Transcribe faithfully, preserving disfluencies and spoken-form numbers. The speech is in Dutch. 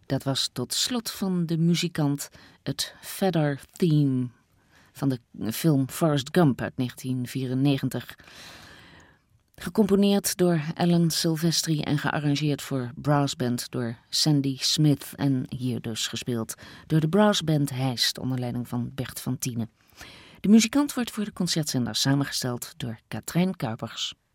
Dat was tot slot van de muzikant het Feather Theme van de film Forrest Gump uit negentien vierennegentig. Gecomponeerd door Alan Silvestri en gearrangeerd voor brassband door Sandy Smith en hier dus gespeeld door de brassband Heist onder leiding van Bert van Tienen. De muzikant wordt voor de concertzender samengesteld door Katrijn Kuipers.